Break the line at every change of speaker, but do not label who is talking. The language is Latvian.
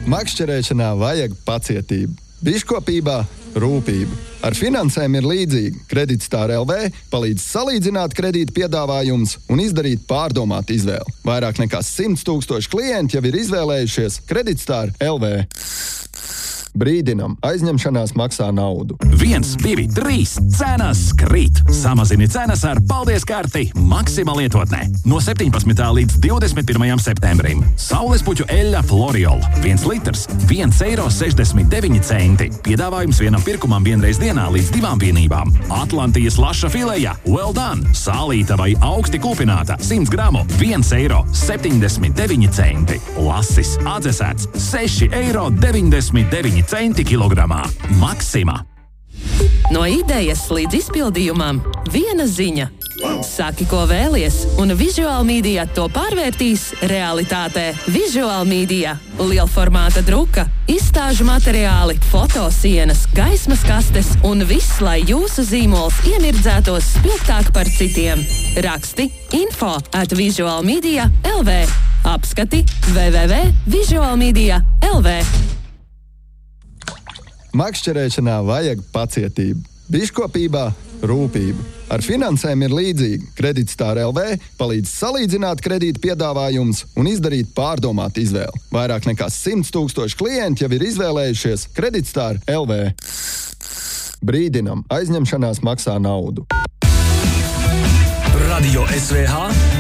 Makšķerēšanā vajag pacietību, biškopībā rūpību. Ar finansēm ir līdzīgi. Kreditstar LV palīdz salīdzināt kredīta piedāvājumus un izdarīt pārdomātu izvēli. Vairāk nekā 100 000 klienti jau ir izvēlējušies Kreditstar LV. Brīdinam, aizņemšanās maksā naudu.
1, 2, 3, cenas krīt. Samazini cenas ar Paldies karti Maksima lietotnē. No 17. līdz 21. septembrim. Saulespuķu eļļa Floriol. 1 litrs, 1,69 eiro. Piedāvājums vienam pirkumam vienreiz dienā līdz 2 vienībām. Atlantijas laša fileja Well Done. Sālīta vai augsti kūpināta 100 gramu 1,79 eiro. Lasis atdzesēts 6,99 eiro kilogramā. Maksima.
No idejas līdz izpildījumam viena ziņa. Saki, ko vēlies, un Visual Media to pārvērtīs realitātē. Visual Media. Lielformāta druka, izstāžu materiāli, fotosienas, gaismas kastes un viss, lai jūsu zīmols iemirdzētos spilgtāk par citiem. Raksti info@visualmedia.lv. Apskati www.visualmedia.lv.
Makšķerēšanā vajag pacietību, biškopībā rūpību. Ar finansēm ir līdzīgi. Kreditstar LV palīdz salīdzināt kredīta piedāvājumus un izdarīt pārdomātu izvēli. Vairāk nekā 100 000 klienti jau ir izvēlējušies Kreditstar LV. Brīdinam, aizņemšanās maksā naudu.
Radio SVH